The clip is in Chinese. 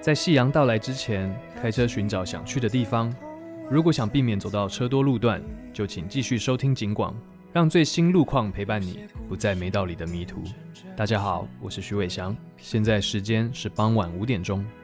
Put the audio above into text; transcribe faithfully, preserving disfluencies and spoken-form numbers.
在夕阳到来之前，开车寻找想去的地方。如果想避免走到车多路段，就请继续收听警广，让最新路况陪伴你，不再没道理的迷途。大家好，我是徐伟翔，现在时间是傍晚五点钟。